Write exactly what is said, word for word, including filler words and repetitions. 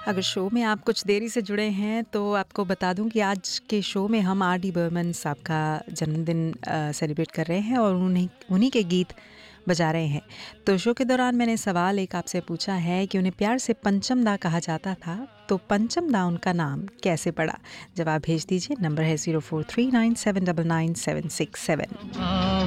अगर शो में आप कुछ देरी से जुड़े हैं तो आपको बता दूं कि आज के शो में हम आर डी बर्मन साहब का जन्मदिन अ, सेलिब्रेट कर रहे हैं और उन्हीं उन्हीं के गीत बजा रहे हैं। तो शो के दौरान मैंने सवाल एक आपसे पूछा है कि उन्हें प्यार से पंचम दा कहा जाता था, तो पंचम दा उनका नाम कैसे पड़ा? जवाब भेज दीजिए। नंबर है zero four three nine seven nine nine seven six seven.